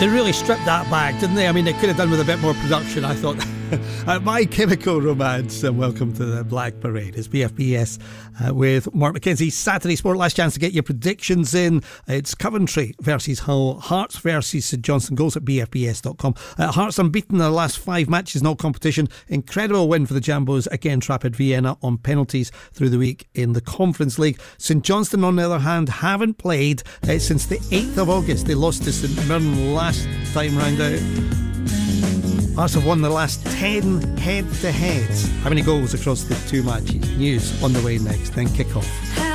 They really stripped that back, didn't they? I mean, they could have done with a bit more production, I thought. My Chemical Romance, and welcome to the Black Parade. It's BFBS with Mark McKenzie. Saturday Sport, last chance to get your predictions in. It's Coventry versus Hull, Hearts versus St Johnstone. Goals at bfbs.com. Hearts unbeaten in their last 5 matches, no competition. Incredible win for the Jambos against Rapid Vienna on penalties through the week in the Conference League. St Johnstone, on the other hand, haven't played since the 8th of August. They lost to St Mirren last time round out. Hearts have won the last 10 head-to-heads. How many goals across the 2 matches? News on the way next, then kick off.